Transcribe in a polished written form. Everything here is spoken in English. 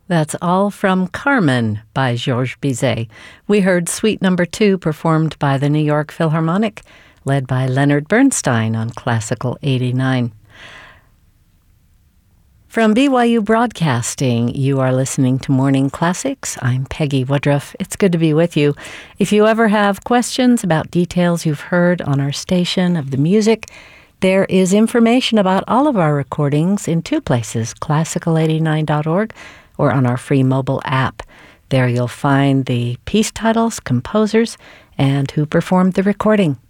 That's all from Carmen by Georges Bizet. We heard Suite Number 2 performed by the New York Philharmonic, led by Leonard Bernstein on Classical 89. From BYU Broadcasting, you are listening to Morning Classics. I'm Peggy Woodruff. It's good to be with you. If you ever have questions about details you've heard on our station of the music, there is information about all of our recordings in two places, classical89.org or on our free mobile app. There you'll find the piece titles, composers, and who performed the recording.